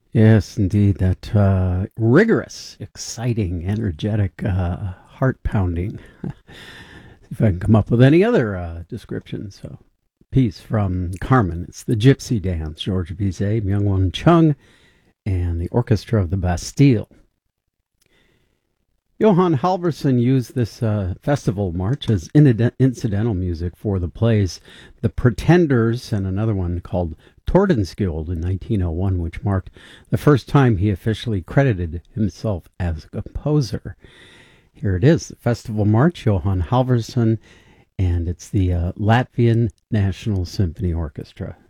Yes, indeed. That rigorous, exciting, energetic, heart pounding. If I can come up with any other descriptions. So, piece from Carmen. It's the Gypsy Dance. George Bizet, Myung-Whun Chung, and the Orchestra of the Bastille. Johann Halvorson used this festival march as incidental music for the plays The Pretenders and another one called Tordenskjold in 1901, which marked the first time he officially credited himself as a composer. Here it is, the Festival March, Johann Halvorson, and it's the Latvian National Symphony Orchestra.